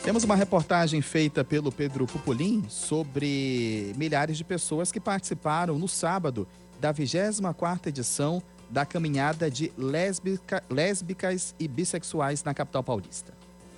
Temos uma reportagem feita pelo Pedro Pupolin sobre milhares de pessoas que participaram no sábado da 24ª edição da caminhada de lésbicas e bissexuais na capital paulista.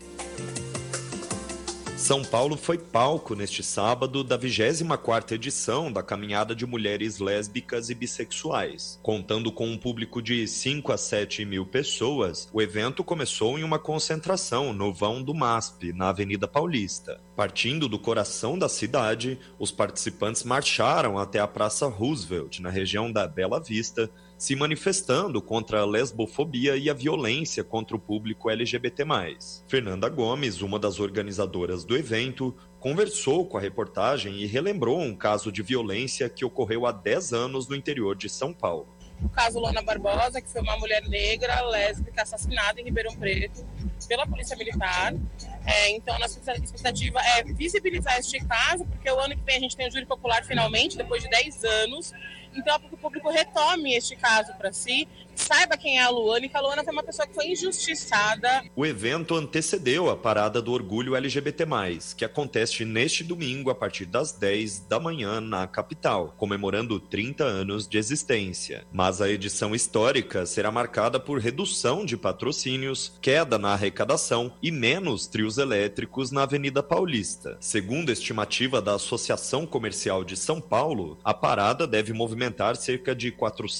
São Paulo foi palco neste sábado da 24ª edição da Caminhada de Mulheres Lésbicas e Bissexuais. Contando com um público de 5 a 7 mil pessoas, o evento começou em uma concentração no vão do MASP, na Avenida Paulista. Partindo do coração da cidade, os participantes marcharam até a Praça Roosevelt, na região da Bela Vista, se manifestando contra a lesbofobia e a violência contra o público LGBT+. Fernanda Gomes, uma das organizadoras do evento, conversou com a reportagem e relembrou um caso de violência que ocorreu há 10 anos no interior de São Paulo. O caso Lona Barbosa, que foi uma mulher negra, lésbica, assassinada em Ribeirão Preto pela Polícia Militar. Então, a nossa expectativa é visibilizar este caso, porque o ano que vem a gente tem o júri popular finalmente, depois de 10 anos. Então, para que o público retome este caso para si, saiba quem é a Luana, e que a Luana foi uma pessoa que foi injustiçada. O evento antecedeu a Parada do Orgulho LGBT+, que acontece neste domingo a partir das 10 da manhã na capital, comemorando 30 anos de existência. Mas a edição histórica será marcada por redução de patrocínios, queda na arrecadação e menos trios elétricos na Avenida Paulista. Segundo a estimativa da Associação Comercial de São Paulo, a parada deve movimentar cerca de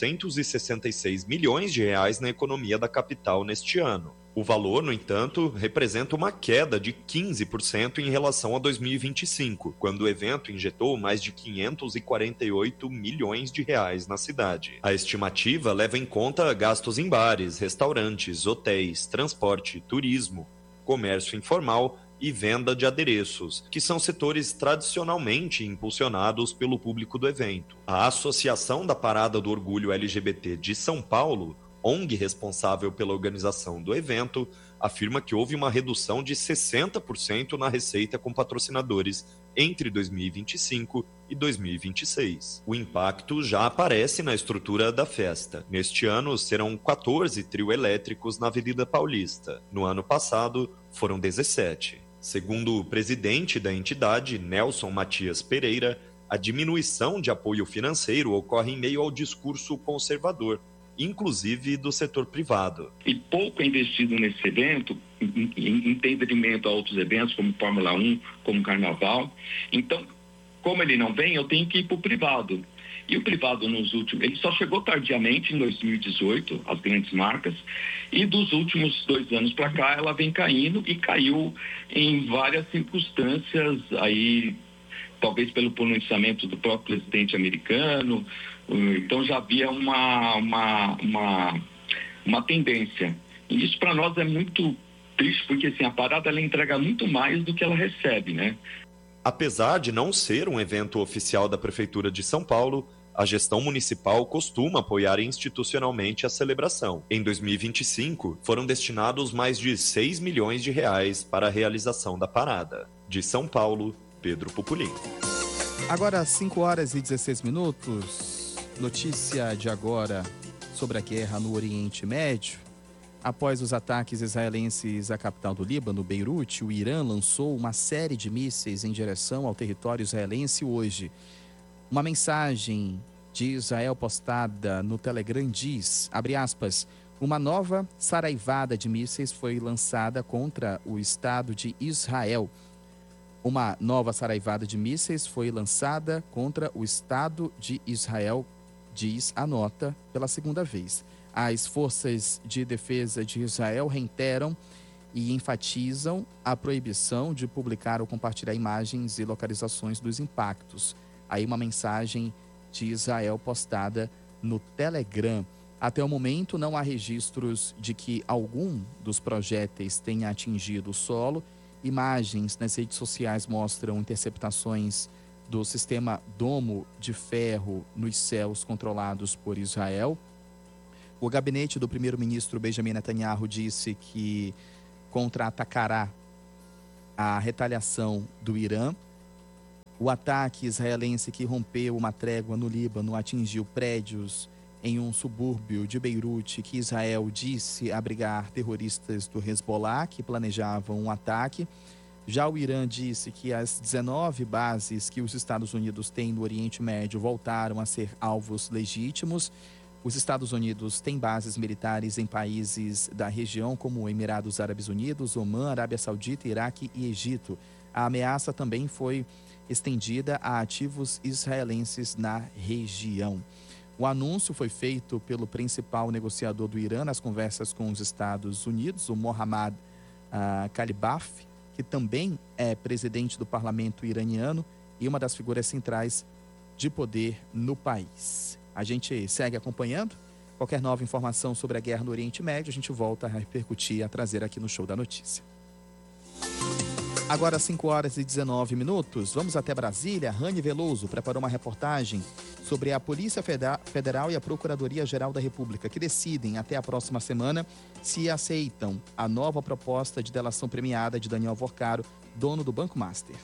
466 milhões de reais na economia da capital neste ano. O valor, no entanto, representa uma queda de 15% em relação a 2025, quando o evento injetou mais de 548 milhões de reais na cidade. A estimativa leva em conta gastos em bares, restaurantes, hotéis, transporte, turismo, comércio informal e venda de adereços, que são setores tradicionalmente impulsionados pelo público do evento. A Associação da Parada do Orgulho LGBT de São Paulo, ONG responsável pela organização do evento, afirma que houve uma redução de 60% na receita com patrocinadores entre 2025 e 2026. O impacto já aparece na estrutura da festa. Neste ano, serão 14 trio elétricos na Avenida Paulista. No ano passado, foram 17. Segundo o presidente da entidade, Nelson Matias Pereira, a diminuição de apoio financeiro ocorre em meio ao discurso conservador, inclusive do setor privado. E pouco é investido nesse evento, em detrimento a outros eventos, como Fórmula 1, como Carnaval. Então, como ele não vem, eu tenho que ir para o privado. E o privado, ele só chegou tardiamente em 2018, as grandes marcas, e dos últimos 2 anos para cá, ela vem caindo e caiu em várias circunstâncias, aí, talvez pelo pronunciamento do próprio presidente americano. Então já havia uma tendência. E isso para nós é muito triste, porque assim, a parada ela entrega muito mais do que ela recebe, né? Apesar de não ser um evento oficial da Prefeitura de São Paulo, a gestão municipal costuma apoiar institucionalmente a celebração. Em 2025, foram destinados mais de 6 milhões de reais para a realização da parada. De São Paulo, Pedro Pupolin. Agora, 5 horas e 16 minutos. Notícia de agora sobre a guerra no Oriente Médio. Após os ataques israelenses à capital do Líbano, Beirute, o Irã lançou uma série de mísseis em direção ao território israelense hoje. Uma mensagem de Israel postada no Telegram diz, abre aspas, uma nova saraivada de mísseis foi lançada contra o Estado de Israel. Uma nova saraivada de mísseis foi lançada contra o Estado de Israel, diz a nota pela segunda vez. As forças de defesa de Israel reiteram e enfatizam a proibição de publicar ou compartilhar imagens e localizações dos impactos. Aí uma mensagem de Israel postada no Telegram. Até o momento não há registros de que algum dos projéteis tenha atingido o solo. Imagens nas redes sociais mostram interceptações do sistema Domo de Ferro nos céus controlados por Israel. O gabinete do primeiro-ministro Benjamin Netanyahu disse que contra-atacará a retaliação do Irã. O ataque israelense que rompeu uma trégua no Líbano atingiu prédios em um subúrbio de Beirute que Israel disse abrigar terroristas do Hezbollah que planejavam um ataque. Já o Irã disse que as 19 bases que os Estados Unidos têm no Oriente Médio voltaram a ser alvos legítimos. Os Estados Unidos têm bases militares em países da região como Emirados Árabes Unidos, Omã, Arábia Saudita, Iraque e Egito. A ameaça também foi estendida a ativos israelenses na região. O anúncio foi feito pelo principal negociador do Irã nas conversas com os Estados Unidos, o Mohammad Khalibaf, que também é presidente do parlamento iraniano e uma das figuras centrais de poder no país. A gente segue acompanhando. Qualquer nova informação sobre a guerra no Oriente Médio, a gente volta a repercutir, a trazer aqui no Show da Notícia. Agora, 5h19. Vamos até Brasília. Rani Veloso preparou uma reportagem sobre a Polícia Federal e a Procuradoria-Geral da República, que decidem até a próxima semana se aceitam a nova proposta de delação premiada de Daniel Vorcaro, dono do Banco Master.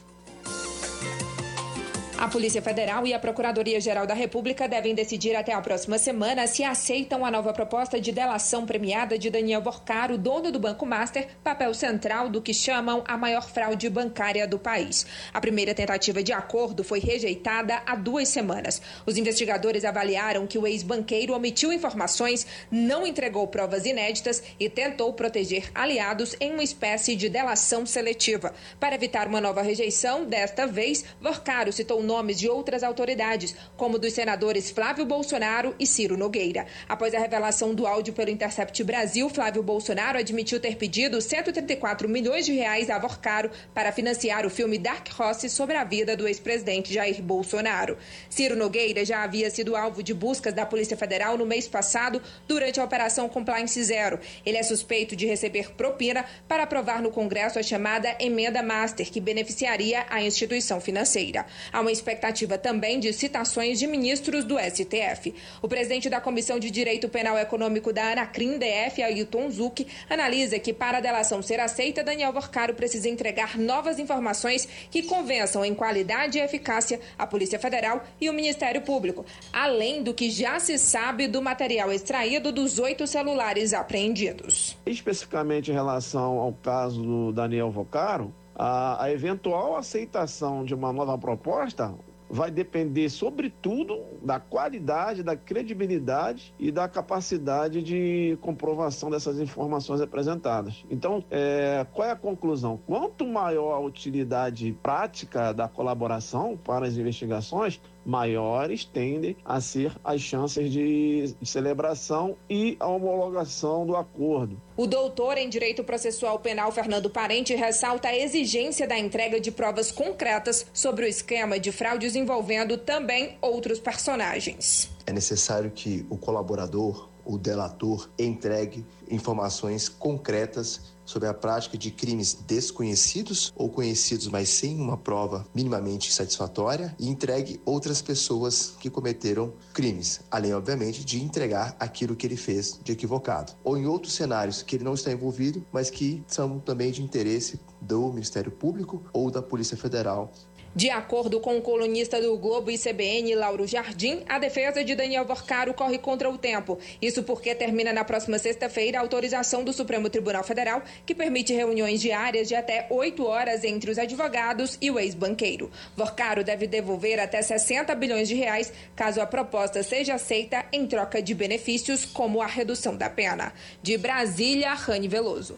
A Polícia Federal e a Procuradoria-Geral da República devem decidir até a próxima semana se aceitam a nova proposta de delação premiada de Daniel Vorcaro, dono do Banco Master, papel central do que chamam a maior fraude bancária do país. A primeira tentativa de acordo foi rejeitada há 2 semanas. Os investigadores avaliaram que o ex-banqueiro omitiu informações, não entregou provas inéditas e tentou proteger aliados em uma espécie de delação seletiva. Para evitar uma nova rejeição, desta vez, Vorcaro citou nomes de outras autoridades, como dos senadores Flávio Bolsonaro e Ciro Nogueira. Após a revelação do áudio pelo Intercept Brasil, Flávio Bolsonaro admitiu ter pedido 134 milhões de reais a Vorcaro para financiar o filme Dark Horse sobre a vida do ex-presidente Jair Bolsonaro. Ciro Nogueira já havia sido alvo de buscas da Polícia Federal no mês passado, durante a Operação Compliance Zero. Ele é suspeito de receber propina para aprovar no Congresso a chamada Emenda Master, que beneficiaria a instituição financeira. Há uma expectativa também de citações de ministros do STF. O presidente da Comissão de Direito Penal Econômico da Anacrim DF, Ailton Zucchi, analisa que para a delação ser aceita, Daniel Vorcaro precisa entregar novas informações que convençam em qualidade e eficácia a Polícia Federal e o Ministério Público, além do que já se sabe do material extraído dos 8 celulares apreendidos. Especificamente em relação ao caso do Daniel Vorcaro, a eventual aceitação de uma nova proposta vai depender, sobretudo, da qualidade, da credibilidade e da capacidade de comprovação dessas informações apresentadas. Então, qual é a conclusão? Quanto maior a utilidade prática da colaboração para as investigações, maiores tendem a ser as chances de celebração e a homologação do acordo. O doutor em Direito Processual Penal, Fernando Parente, ressalta a exigência da entrega de provas concretas sobre o esquema de fraudes envolvendo também outros personagens. É necessário que o colaborador, o delator, entregue informações concretas sobre a prática de crimes desconhecidos ou conhecidos, mas sem uma prova minimamente satisfatória, e entregue outras pessoas que cometeram crimes, além, obviamente, de entregar aquilo que ele fez de equivocado. Ou em outros cenários que ele não está envolvido, mas que são também de interesse do Ministério Público ou da Polícia Federal. De acordo com o colunista do Globo e CBN, Lauro Jardim, a defesa de Daniel Vorcaro corre contra o tempo. Isso porque termina na próxima sexta-feira a autorização do Supremo Tribunal Federal, que permite reuniões diárias de até 8 horas entre os advogados e o ex-banqueiro. Vorcaro deve devolver até 60 bilhões de reais caso a proposta seja aceita em troca de benefícios como a redução da pena. De Brasília, Rani Veloso.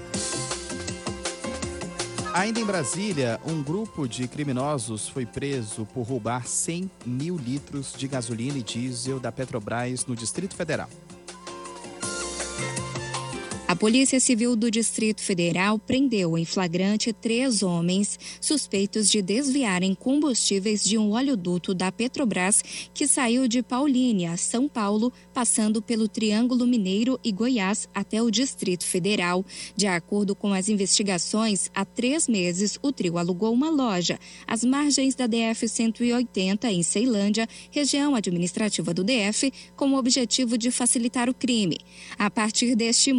Ainda em Brasília, um grupo de criminosos foi preso por roubar 100 mil litros de gasolina e diesel da Petrobras no Distrito Federal. A Polícia Civil do Distrito Federal prendeu em flagrante 3 homens suspeitos de desviarem combustíveis de um oleoduto da Petrobras que saiu de Paulínia, São Paulo, passando pelo Triângulo Mineiro e Goiás até o Distrito Federal. De acordo com as investigações, há 3 meses o trio alugou uma loja às margens da DF-180 em Ceilândia, região administrativa do DF, com o objetivo de facilitar o crime. A partir deste imóvel,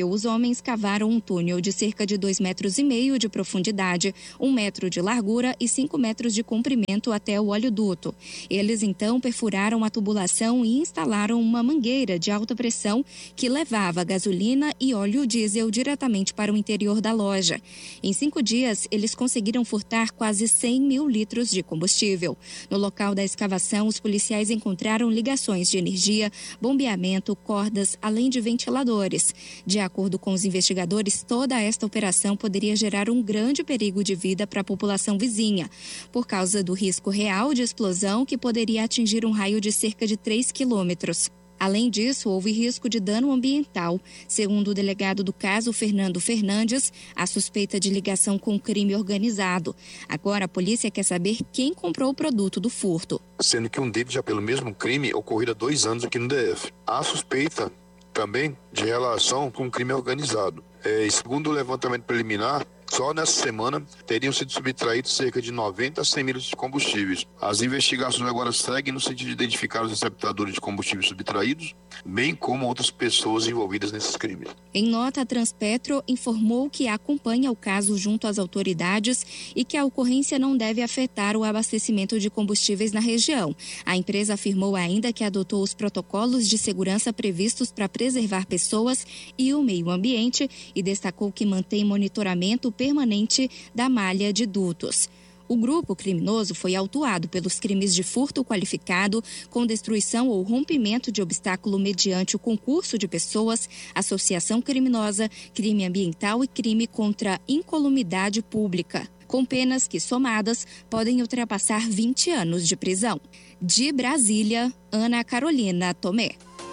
possível, os homens cavaram um túnel de cerca de 2,5 metros de profundidade, 1 metro de largura e 5 metros de comprimento até o oleoduto. Eles então perfuraram a tubulação e instalaram uma mangueira de alta pressão que levava gasolina e óleo diesel diretamente para o interior da loja. Em 5 dias, eles conseguiram furtar quase 100 mil litros de combustível. No local da escavação, os policiais encontraram ligações de energia, bombeamento, cordas, além de ventiladores. De acordo com os investigadores, toda esta operação poderia gerar um grande perigo de vida para a população vizinha, por causa do risco real de explosão que poderia atingir um raio de cerca de 3 quilômetros. Além disso, houve risco de dano ambiental. Segundo o delegado do caso, Fernando Fernandes, há suspeita de ligação com crime organizado. Agora, a polícia quer saber quem comprou o produto do furto. Sendo que um deles já pelo mesmo crime ocorrido há 2 anos aqui no DF. Há suspeita também de relação com crime organizado. Segundo o levantamento preliminar, só nessa semana teriam sido subtraídos cerca de 90 a 100 mil litros de combustíveis. As investigações agora seguem no sentido de identificar os receptadores de combustíveis subtraídos, bem como outras pessoas envolvidas nesses crimes. Em nota, a Transpetro informou que acompanha o caso junto às autoridades e que a ocorrência não deve afetar o abastecimento de combustíveis na região. A empresa afirmou ainda que adotou os protocolos de segurança previstos para preservar pessoas e o meio ambiente e destacou que mantém monitoramento permanente da malha de dutos. O grupo criminoso foi autuado pelos crimes de furto qualificado, com destruição ou rompimento de obstáculo mediante o concurso de pessoas, associação criminosa, crime ambiental e crime contra a incolumidade pública, com penas que, somadas, podem ultrapassar 20 anos de prisão. De Brasília, Ana Carolina Tomé.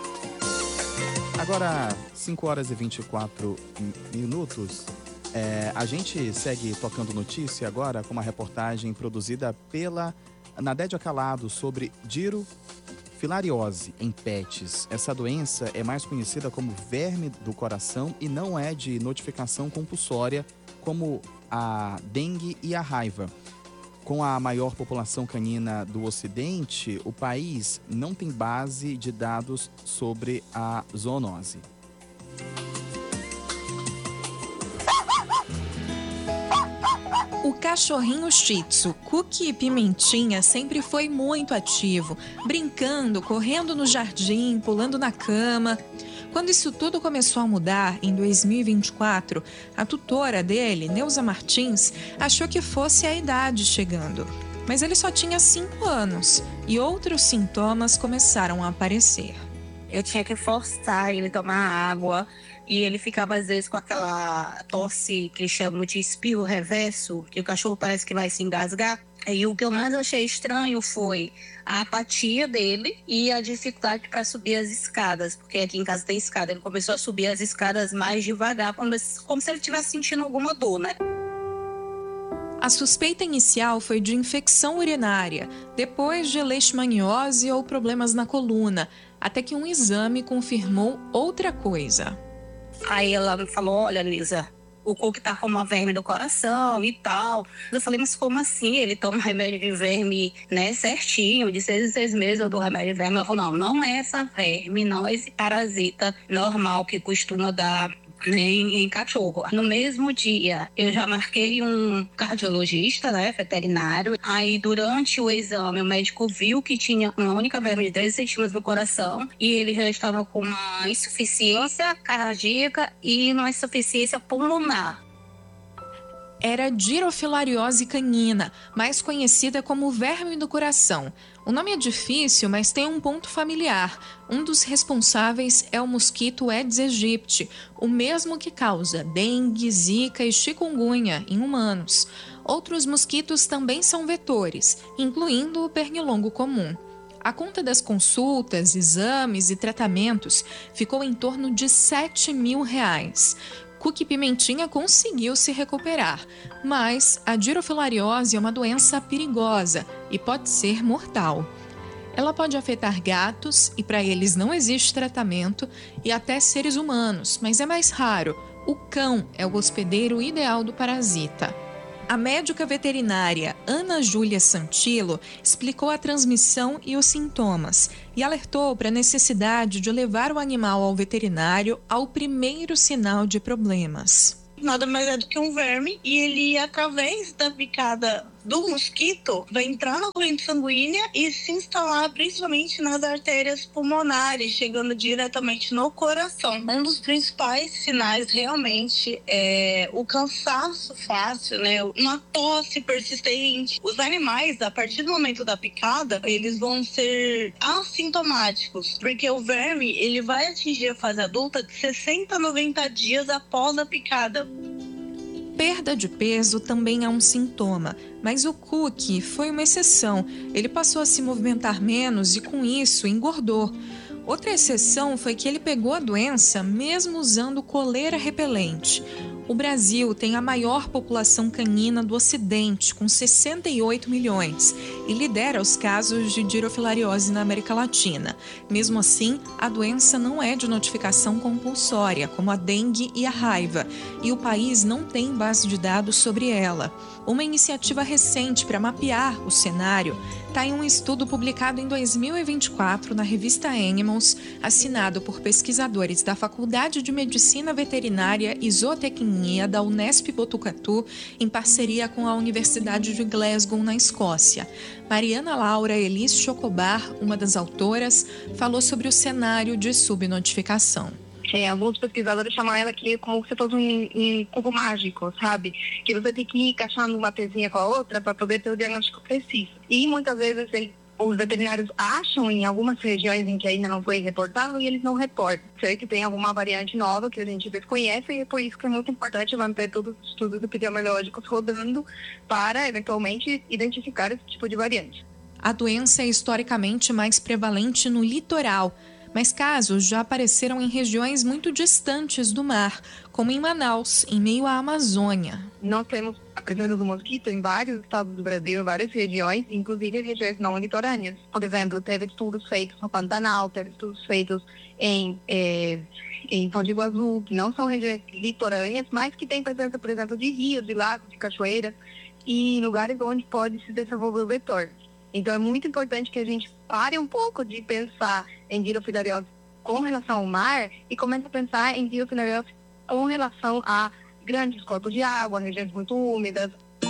Agora, 5 horas e 24 minutos. A gente segue tocando notícia agora com uma reportagem produzida pela Nadédia Calado sobre dirofilariose em pets. Essa doença é mais conhecida como verme do coração e não é de notificação compulsória como a dengue e a raiva. Com a maior população canina do Ocidente, o país não tem base de dados sobre a zoonose. O cachorrinho Shih Tzu, Cookie Pimentinha, sempre foi muito ativo, brincando, correndo no jardim, pulando na cama. Quando isso tudo começou a mudar, em 2024, a tutora dele, Neuza Martins, achou que fosse a idade chegando. Mas ele só tinha 5 anos e outros sintomas começaram a aparecer. Eu tinha que forçar ele a tomar água e ele ficava às vezes com aquela tosse que eles chamam de espirro reverso, que o cachorro parece que vai se engasgar. E o que eu mais achei estranho foi a apatia dele e a dificuldade para subir as escadas, porque aqui em casa tem escada. Ele começou a subir as escadas mais devagar, como se ele estivesse sentindo alguma dor, né? A suspeita inicial foi de infecção urinária, depois de leishmaniose ou problemas na coluna, até que um exame confirmou outra coisa. Aí ela me falou, olha, Lisa, o Cook tá com uma verme do coração e tal. Eu falei, mas como assim? Ele toma remédio de verme, né, certinho, de 6 em 6 meses eu dou remédio de verme. Ela falou, não é essa verme, não é esse parasita normal que costuma dar em cachorro. No mesmo dia, eu já marquei um cardiologista, né, veterinário. Aí, durante o exame, o médico viu que tinha uma única verme de 13 centímetros no coração e ele já estava com uma insuficiência cardíaca e uma insuficiência pulmonar. Era dirofilariose canina, mais conhecida como verme do coração. O nome é difícil, mas tem um ponto familiar. Um dos responsáveis é o mosquito Aedes aegypti, o mesmo que causa dengue, zika e chikungunya em humanos. Outros mosquitos também são vetores, incluindo o pernilongo comum. A conta das consultas, exames e tratamentos ficou em torno de R$7 mil. Cookie Pimentinha conseguiu se recuperar, mas a dirofilariose é uma doença perigosa e pode ser mortal. Ela pode afetar gatos e para eles não existe tratamento e até seres humanos, mas é mais raro. O cão é o hospedeiro ideal do parasita. A médica veterinária Ana Júlia Santillo explicou a transmissão e os sintomas e alertou para a necessidade de levar o animal ao veterinário ao primeiro sinal de problemas. Nada mais é do que um verme e ele, através da picada do mosquito, vai entrar na corrente sanguínea e se instalar principalmente nas artérias pulmonares, chegando diretamente no coração. Um dos principais sinais realmente é o cansaço fácil, né? Uma tosse persistente. Os animais, a partir do momento da picada, eles vão ser assintomáticos, porque o verme ele vai atingir a fase adulta de 60 a 90 dias após a picada. Perda de peso também é um sintoma, mas o Cookie foi uma exceção. Ele passou a se movimentar menos e, com isso, engordou. Outra exceção foi que ele pegou a doença mesmo usando coleira repelente. O Brasil tem a maior população canina do Ocidente, com 68 milhões, e lidera os casos de dirofilariose na América Latina. Mesmo assim, a doença não é de notificação compulsória, como a dengue e a raiva, e o país não tem base de dados sobre ela. Uma iniciativa recente para mapear o cenário está em um estudo publicado em 2024 na revista Animals, assinado por pesquisadores da Faculdade de Medicina Veterinária e Zootecnia da Unesp Botucatu, em parceria com a Universidade de Glasgow, na Escócia. Mariana Laura Elis Chocobar, uma das autoras, falou sobre o cenário de subnotificação. Alguns pesquisadores chamam ela aqui como se fosse um cubo mágico, sabe? Que você tem que ir encaixando uma pecinha com a outra para poder ter o diagnóstico preciso. E muitas vezes os veterinários acham em algumas regiões em que ainda não foi reportado e eles não reportam. Sei que tem alguma variante nova que a gente desconhece e é por isso que é muito importante manter todos os estudos epidemiológicos rodando para, eventualmente, identificar esse tipo de variante. A doença é historicamente mais prevalente no litoral, mas casos já apareceram em regiões muito distantes do mar, como em Manaus, em meio à Amazônia. Nós temos a presença do mosquito em vários estados do Brasil, em várias regiões, inclusive regiões não litorâneas. Por exemplo, teve estudos feitos no Pantanal, teve estudos feitos em Foz do Iguaçu, que não são regiões litorâneas, mas que têm presença, por exemplo, de rios, de lagos, de cachoeiras, e lugares onde pode se desenvolver o vetor. Então, é muito importante que a gente pare um pouco de pensar em dirofilariose com relação ao mar e comece a pensar em dirofilariose com relação a grandes corpos de água, regiões muito úmidas.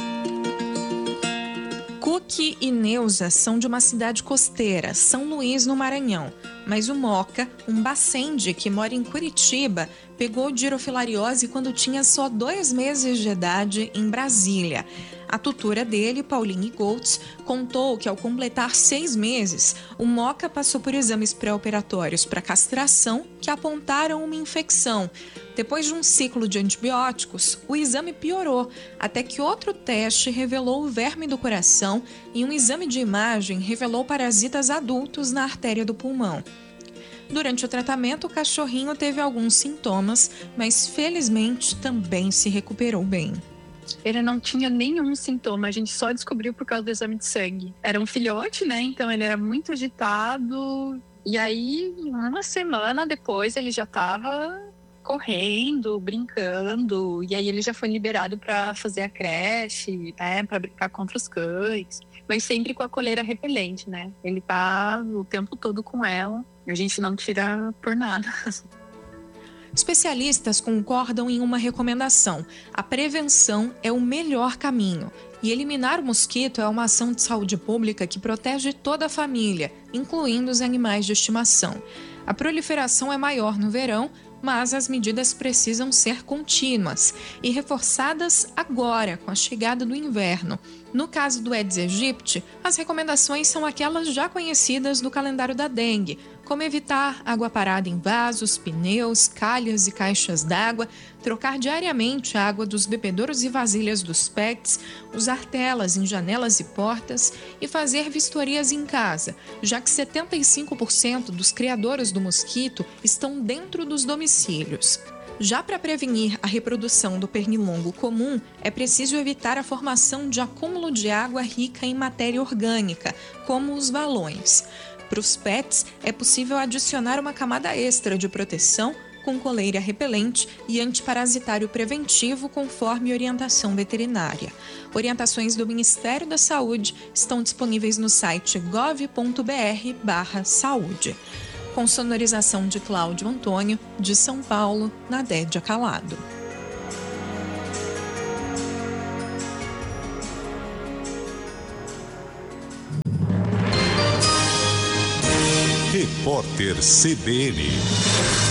Cookie e Neuza são de uma cidade costeira, São Luís, no Maranhão. Mas o Moca, um bacende que mora em Curitiba, pegou dirofilariose quando tinha só 2 meses de idade em Brasília. A tutora dele, Pauline Goltz, contou que ao completar 6 meses, o Moca passou por exames pré-operatórios para castração que apontaram uma infecção. Depois de um ciclo de antibióticos, o exame piorou, até que outro teste revelou o verme do coração e um exame de imagem revelou parasitas adultos na artéria do pulmão. Durante o tratamento, o cachorrinho teve alguns sintomas, mas felizmente também se recuperou bem. Ele não tinha nenhum sintoma, a gente só descobriu por causa do exame de sangue. Era um filhote, né? Então ele era muito agitado. E aí, uma semana depois, ele já estava correndo, brincando. E aí ele já foi liberado para fazer a creche, né? Para brincar contra os cães. Mas sempre com a coleira repelente, né? Ele tá o tempo todo com ela. A gente não tira por nada. Especialistas concordam em uma recomendação: a prevenção é o melhor caminho. E eliminar o mosquito é uma ação de saúde pública que protege toda a família, incluindo os animais de estimação. A proliferação é maior no verão, mas as medidas precisam ser contínuas e reforçadas agora, com a chegada do inverno. No caso do Aedes aegypti, as recomendações são aquelas já conhecidas do calendário da dengue, como evitar água parada em vasos, pneus, calhas e caixas d'água, trocar diariamente a água dos bebedouros e vasilhas dos pets, usar telas em janelas e portas e fazer vistorias em casa, já que 75% dos criadores do mosquito estão dentro dos domicílios. Já para prevenir a reprodução do pernilongo comum, é preciso evitar a formação de acúmulo de água rica em matéria orgânica, como os valões. Para os pets, é possível adicionar uma camada extra de proteção com coleira repelente e antiparasitário preventivo conforme orientação veterinária. Orientações do Ministério da Saúde estão disponíveis no site gov.br/saúde. Com sonorização de Cláudio Antônio, de São Paulo, Nadédia Calado. Repórter CBN.